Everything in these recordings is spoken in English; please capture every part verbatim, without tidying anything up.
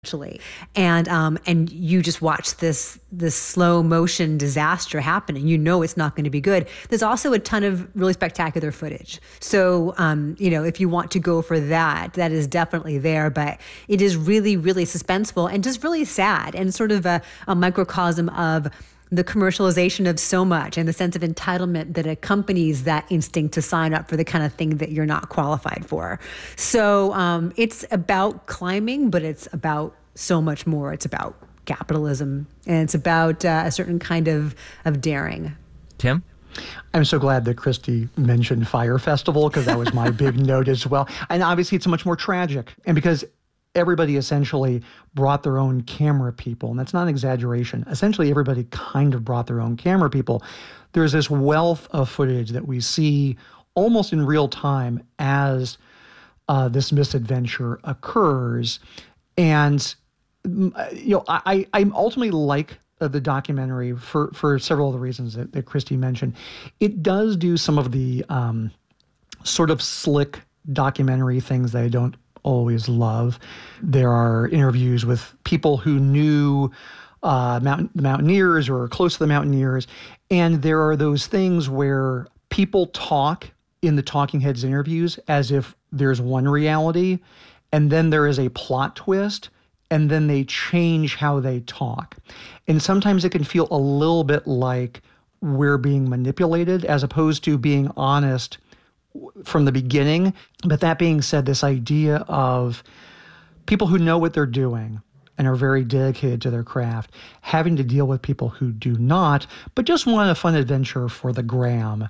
Actually. And um, and you just watch this this slow motion disaster happen, and you know it's not going to be good. There's also a ton of really spectacular footage. So um, you know, if you want to go for that, that is definitely there. But it is really, really suspenseful and just really sad, and sort of a, a microcosm of the commercialization of so much and the sense of entitlement that accompanies that instinct to sign up for the kind of thing that you're not qualified for. So um, it's about climbing, but it's about so much more. It's about capitalism, and it's about uh, a certain kind of, of daring. Tim? I'm so glad that Christy mentioned Fyre Festival, because that was my big note as well. And obviously it's much more tragic. And because everybody essentially brought their own camera people, and that's not an exaggeration. Essentially, everybody kind of brought their own camera people. There's this wealth of footage that we see almost in real time as uh, this misadventure occurs. And, you know, I, I ultimately like uh, the documentary for, for several of the reasons that, that Christy mentioned. It does do some of the um, sort of slick documentary things that I don't always love. There are interviews with people who knew uh, mountain, the mountaineers or close to the mountaineers. And there are those things where people talk in the Talking Heads interviews as if there's one reality, and then there is a plot twist, and then they change how they talk. And sometimes it can feel a little bit like we're being manipulated as opposed to being honest from the beginning. But that being said, this idea of people who know what they're doing and are very dedicated to their craft having to deal with people who do not, but just want a fun adventure for the gram,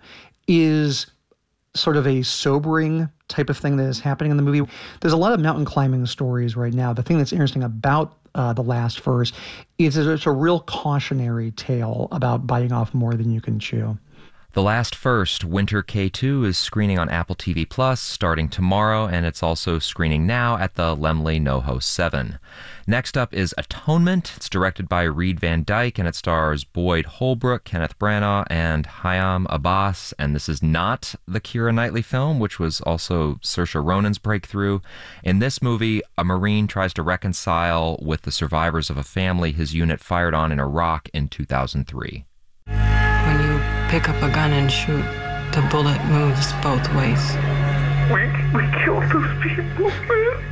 is sort of a sobering type of thing that is happening in the movie. There's a lot of mountain climbing stories right now. The thing that's interesting about uh, The Last First is that it's a real cautionary tale about biting off more than you can chew. The Last First, Winter K two, is screening on Apple T V Plus starting tomorrow, and it's also screening now at the Laemmle NoHo seven. Next up is Atonement. It's directed by Reed Van Dyke, and it stars Boyd Holbrook, Kenneth Branagh, and Hayam Abbas. And this is not the Keira Knightley film, which was also Saoirse Ronan's breakthrough. In this movie, a Marine tries to reconcile with the survivors of a family his unit fired on in Iraq in two thousand three. When you pick up a gun and shoot, the bullet moves both ways. We, we killed those people, man.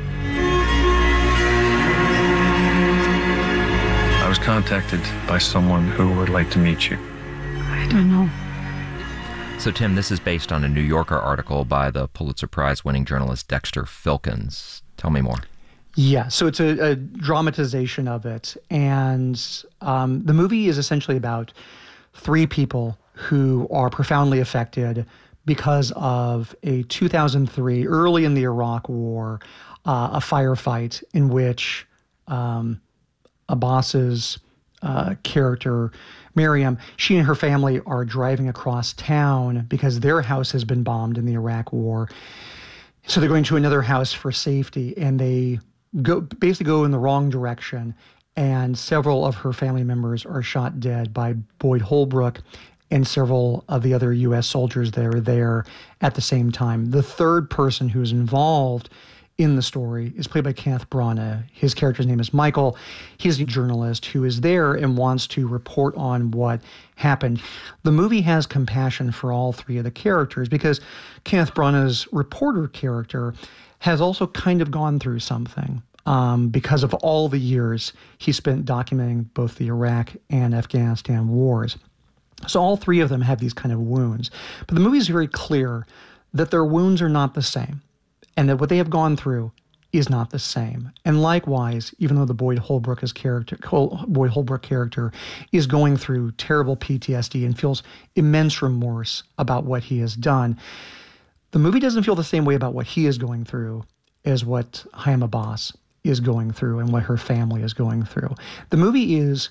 I was contacted by someone who would like to meet you. I don't know. So, Tim, this is based on a New Yorker article by the Pulitzer Prize-winning journalist Dexter Filkins. Tell me more. Yeah, so it's a, a dramatization of it. And um, the movie is essentially about three people who are profoundly affected because of a two thousand three, early in the Iraq War, uh, a firefight in which um, Abbas's uh, character, Miriam, she and her family are driving across town because their house has been bombed in the Iraq War. So they're going to another house for safety, and they go basically go in the wrong direction. And several of her family members are shot dead by Boyd Holbrook and several of the other U S soldiers that are there at the same time. The third person who's involved in the story is played by Kenneth Branagh. His character's name is Michael. He's a journalist who is there and wants to report on what happened. The movie has compassion for all three of the characters because Kenneth Branagh's reporter character has also kind of gone through something. Um, because of all the years he spent documenting both the Iraq and Afghanistan wars. So all three of them have these kind of wounds. But the movie is very clear that their wounds are not the same, and that what they have gone through is not the same. And likewise, even though the Boyd Holbrook character, Boyd Holbrook character is going through terrible P T S D and feels immense remorse about what he has done, the movie doesn't feel the same way about what he is going through as what Hayam Abbas is going through and what her family is going through. The movie is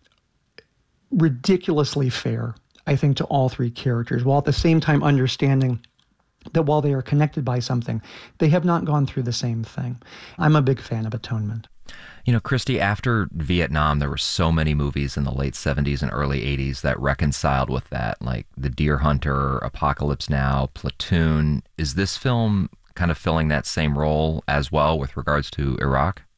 ridiculously fair, I think, to all three characters, while at the same time understanding that while they are connected by something, they have not gone through the same thing. I'm a big fan of Atonement. You know, Christy, after Vietnam, there were so many movies in the late seventies and early eighties that reconciled with that, like The Deer Hunter, Apocalypse Now, Platoon. Is this film kind of filling that same role as well with regards to Iraq?